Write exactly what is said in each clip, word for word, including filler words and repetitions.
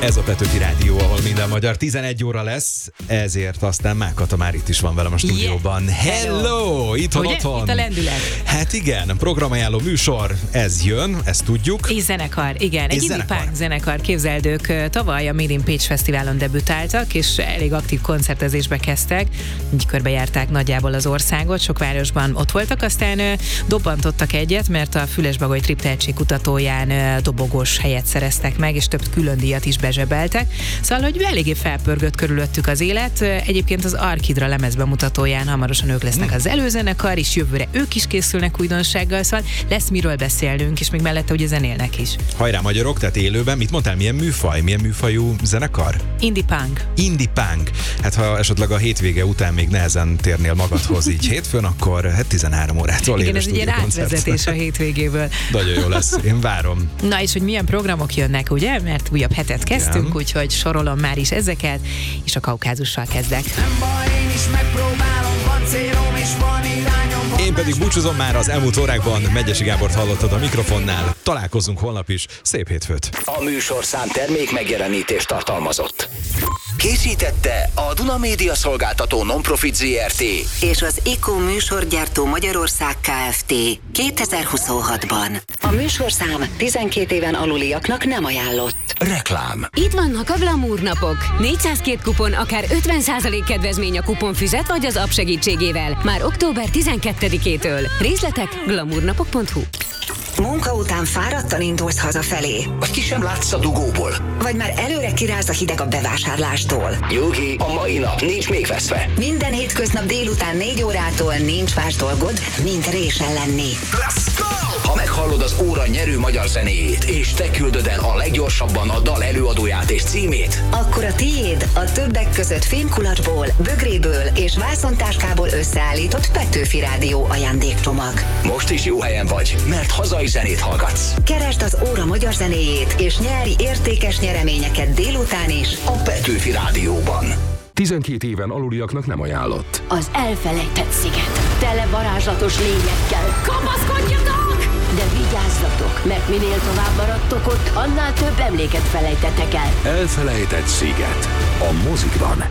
Ez a Petőfi Rádió, ahol minden magyar. tizenegy óra lesz, ezért aztán Mákata már itt is van velem a stúdióban. Yeah. Hello! Itthon, Ugye? otthon. Itt a lendület. Hát igen, programajánló műsor, ez jön, ezt tudjuk. És zenekar, igen. Egy indie punk zenekar, képzeld, ők tavaly a Made in Pécs Fesztiválon debütáltak, és elég aktív koncertezésbe kezdtek. Így körbejárták nagyjából az országot, sok városban ott voltak, aztán dobbantottak egyet, mert a Fülesbagoly Trip tehetségkutatóján dobogós helyet szereztek meg, és több külön díjat is bezsebeltek. Szóval, hogy eléggé felpörgött körülöttük az élet. Egyébként az Arkidra lemezbemutatóján hamarosan ők lesznek az előzenekar, és jövőre ők is készülnek újdonsággal, szóval lesz miről beszélnünk, és még mellette ugye zenélnek is. Hajrá magyarok, tehát élőben, mit mondtál, milyen műfaj, milyen műfajú zenekar? Indie punk. Indie punk. Hát ha esetleg a hétvége után még nehezen térnél magadhoz így hétfőn, akkor hát tizenhárom órától igen, ez egy ilyen átvezetés a hétvégéből. Nagyon jó lesz, én várom. Na és hogy milyen programok jönnek, ugye? Mert újabb hetet kezdtünk, igen. Úgyhogy sorolom már is ezeket, és a Kaukázussal kezdek. Nem baj, én is megpróbálom, van célom és van irányom. Van én pedig búcsúzom már az elmúlt órákban. Megyesi Gábort hallottad a mikrofonnál. Találkozunk holnap is. Szép hétfőt. A műsorszám termék megjelenítést tartalmazott. Készítette a Duna Média Szolgáltató Nonprofit zé er té és az IKO műsorgyártó Magyarország Kft. kétezer-huszonhatban. A műsorszám tizenkét éven aluliaknak nem ajánlott. Reklám. Itt vannak a Glamour napok. négyszázkettő kupon, akár ötven százalék kedvezmény a kuponfüzet vagy az app segítségével. Már október tizenkettedikétől. Részletek glamournapok pont hu. Munka után fáradtan indulsz hazafelé. Vagy ki sem látsz a dugóból. Vagy már előre kiráz a hideg a bevásárlástól. Nyugi, a mai nap nincs még veszve. Minden hétköznap délután négy órától nincs más dolgod, mint résen lenni. Let's go! Ha meghallod az óra nyerő magyar zenéjét, és te küldöd el a leggyorsabban a dal előadóját és címét, akkor a tiéd a többek között fémkulacsból, bögréből és vászontáskából összeállított Petőfi Rádió ajándékcsomag. Most is jó helyen vagy, mert hazai zenét hallgatsz. Keresd az óra magyar zenéjét, és nyerj értékes nyereményeket délután is a Petőfi Rádióban. tizenkét éven aluliaknak nem ajánlott. Az elfelejtett sziget. Tele varázslatos lényekkel. Kapaszkodjatok! De vigyázzatok, mert minél tovább maradtok ott, annál több emléket felejtettek el. Elfelejtett sziget. A mozikban.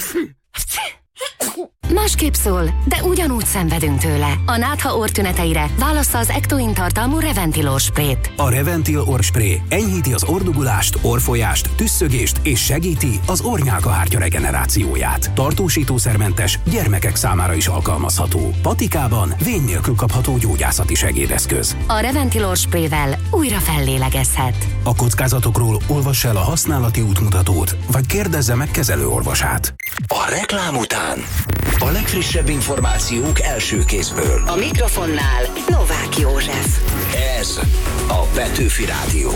Másképp szól, de ugyanúgy szenvedünk tőle. A nátha orrtüneteire válassza az Ectoin tartalmú Reventil orrsprét. A Reventil orrspré enyhíti az orrdugulást, orrfolyást, tüsszögést és segíti az orrnyálkahártya regenerációját. Tartósítószermentes, gyermekek számára is alkalmazható. Patikában vén nélkül kapható gyógyászati segédeszköz. A Reventil orrsprével újra fellélegezhet. A kockázatokról olvass el a használati útmutatót, vagy kérdezze meg kezelőorvosát. A reklám után a legfrissebb információk első kézből. A mikrofonnál Novák József. Ez a Petőfi Rádió.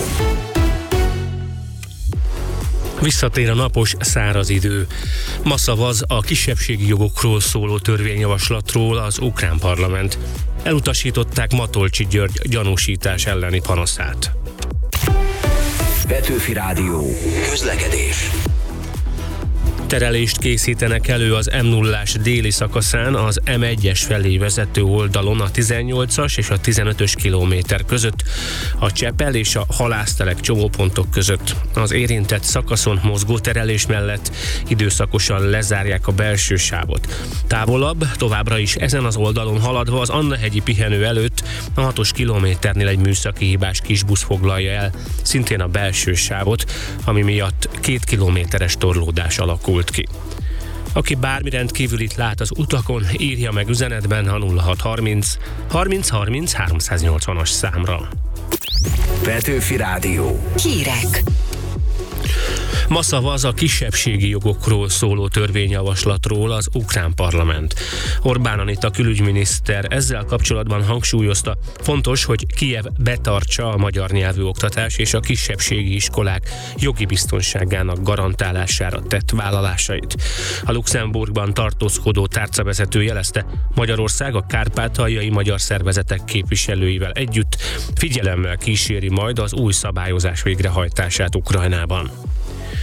Visszatér a napos, száraz idő. Ma szavaz a kisebbségi jogokról szóló törvényjavaslatról az ukrán parlament. Elutasították Matolcsy György gyanúsítás elleni panaszát. Petőfi Rádió. Közlekedés. Terelést készítenek elő az em nullás déli szakaszán az em egyes felé vezető oldalon a tizennyolcas és a tizenötös kilométer között, a Csepel és a Halásztelek csomópontok között. Az érintett szakaszon mozgó terelés mellett időszakosan lezárják a belső sávot. Távolabb, továbbra is ezen az oldalon haladva az Annahegyi pihenő előtt a hatos kilométernél egy műszaki hibás kisbusz foglalja el szintén a belső sávot, ami miatt két kilométeres torlódás alakult ki. Aki bármi rendkívülit lát az utakon, írja meg üzenetben a nulla hat harminc harminc harminc háromszáznyolcvanas számra. Petőfi Rádió. Hírek. Ma szavaz a kisebbségi jogokról szóló törvényjavaslatról az ukrán parlament. Orbán Anita külügyminiszter ezzel kapcsolatban hangsúlyozta, fontos, hogy Kijev betartsa a magyar nyelvű oktatás és a kisebbségi iskolák jogi biztonságának garantálására tett vállalásait. A Luxemburgban tartózkodó tárcavezető jelezte, Magyarország a kárpátaljai magyar szervezetek képviselőivel együtt figyelemmel kíséri majd az új szabályozás végrehajtását Ukrajnában.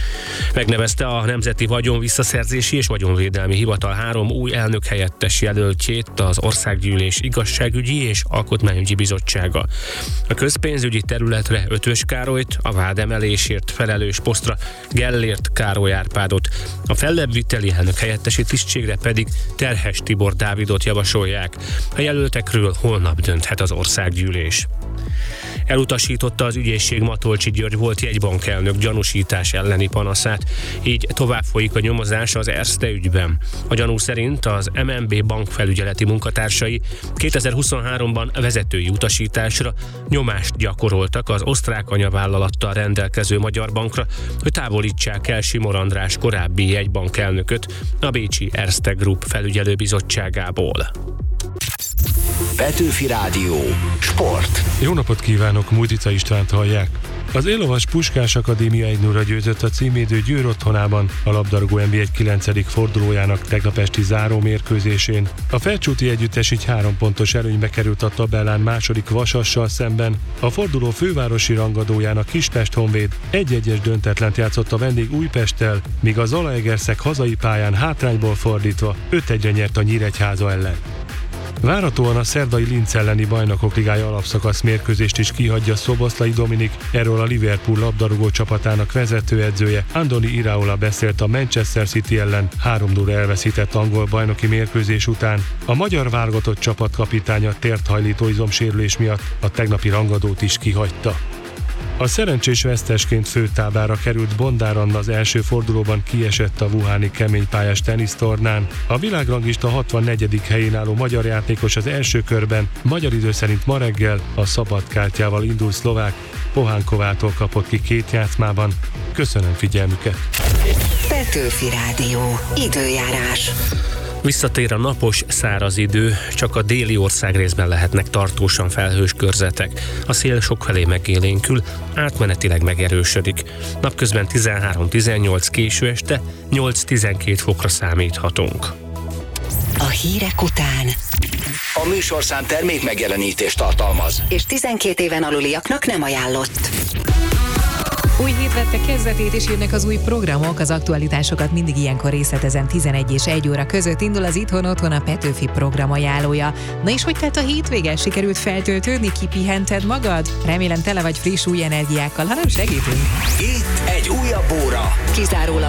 Megnevezte a Nemzeti Vagyonvisszaszerzési és Vagyonvédelmi Hivatal három új elnök helyettes jelöltjét az Országgyűlés Igazságügyi és Alkotmányügyi Bizottsága. A közpénzügyi területre Ötvös Károlyt, a vádemelésért felelős posztra Gellért Károly Árpádot, a fellebbviteli elnök helyettesi tisztségre pedig Terhes Tibor Dávidot javasolják. A jelöltekről holnap dönthet az Országgyűlés. Elutasította az ügyészség Matolcsi György volt jegybankelnök gyanúsítás elleni panaszát, így tovább folyik a nyomozás az Erste ügyben. A gyanú szerint az em en bé bankfelügyeleti munkatársai kétezer-huszonháromban vezetői utasításra nyomást gyakoroltak az osztrák anyavállalattal rendelkező magyar bankra, hogy távolítsák el Simor András korábbi jegybankelnököt a bécsi Erste Group felügyelőbizottságából. Petőfi Rádió. Sport. Jó napot kívánok, Mújtica Istvánt hallják. Az Élovas Puskás Akadémia egy nulla győzött a címvédő Győr otthonában a labdarúgó en bé egy kilencedik fordulójának tegnap esti záró mérkőzésén. A Felcsúti együttes így három pontos előnybe került a tabellán második Vasassal szemben. A forduló fővárosi rangadójának Kispest Honvéd egy-egyes döntetlent játszott a vendég Újpesttel, míg a Zalaegerszeg hazai pályán hátrányból fordítva öt egyre nyert a Nyíregyháza ellen. Várhatóan a szerdai Linz elleni Bajnokok Ligája alapszakasz mérkőzést is kihagyja Szoboszlai Dominik, erről a Liverpool labdarúgó csapatának vezetőedzője Andoni Iraola beszélt a Manchester City ellen három nulla elveszített angol bajnoki mérkőzés után. A magyar válogatott csapatkapitánya térthajlító izomsérülés miatt a tegnapi rangadót is kihagyta. A szerencsés vesztesként főtáblára került Bondár Anna az első fordulóban kiesett a wuhani keménypályás tenisztornán. A világranglista hatvannegyedik helyén álló magyar játékos az első körben, magyar idő szerint ma reggel a szabad kártyával indul szlovák Pohánkovától kapott ki két játszmában. Köszönöm figyelmüket! Petőfi Rádió. Időjárás. Visszatér a napos, száraz idő, csak a déli országrészben lehetnek tartósan felhős körzetek. A szél sokfelé megélénkül, átmenetileg megerősödik. Napközben tizenhárom-tizennyolc, késő este nyolc-tizenkét fokra számíthatunk. A hírek után A műsorszám termék megjelenítést tartalmaz, és tizenkét éven aluliaknak nem ajánlott. Új hét vette kezdetét, és jönnek az új programok, az aktualitásokat mindig ilyenkor részletezem tizenegy és egy óra között indul az Itthon Otthon a Petőfi program ajánlója. Na és hogy telt a hétvége? Sikerült feltöltődni? Kipihented magad? Remélem tele vagy friss új energiákkal, ha nem segítünk. Itt egy újabb óra. Kizárólag